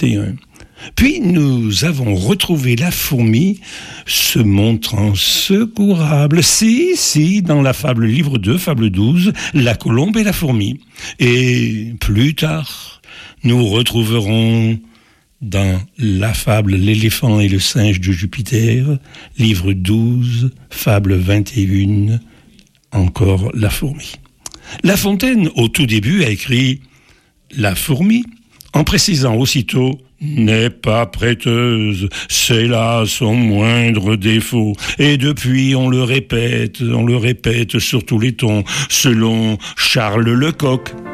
21. Puis nous avons retrouvé la fourmi se montrant secourable. Si, dans la fable livre 2, fable 12, la colombe et la fourmi. Et plus tard, nous retrouverons dans la fable l'éléphant et le singe de Jupiter, livre 12, fable 21, encore la fourmi. La Fontaine, au tout début, a écrit la fourmi, en précisant aussitôt n'est pas prêteuse, c'est là son moindre défaut. Et depuis, on le répète sur tous les tons, selon Charles Lecoq.